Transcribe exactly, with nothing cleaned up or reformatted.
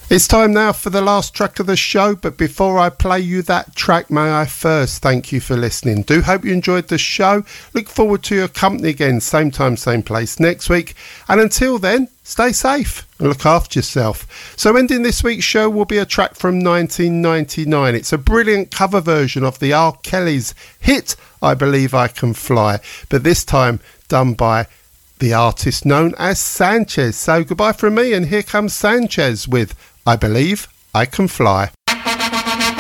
It's time now for the last track of the show, but before I play you that track, may I first thank you for listening. Do hope you enjoyed the show. Look forward to your company again, same time, same place next week. And until then, stay safe and look after yourself. So ending this week's show will be a track from nineteen ninety-nine. It's a brilliant cover version of the R. Kelly's hit, I Believe I Can Fly, but this time done by the artist known as Sanchez. So goodbye from me, and here comes Sanchez with I Believe I Can Fly.